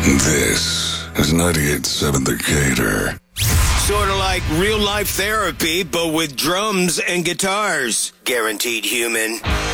This is 98.7 The Gator. Sort of like real life therapy, but with drums and guitars. Guaranteed human.